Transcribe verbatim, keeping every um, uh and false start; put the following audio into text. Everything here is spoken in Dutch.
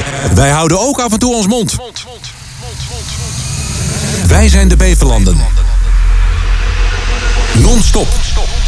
Wij houden ook af en toe ons mond. Wij zijn de Beverlanden. Non-stop.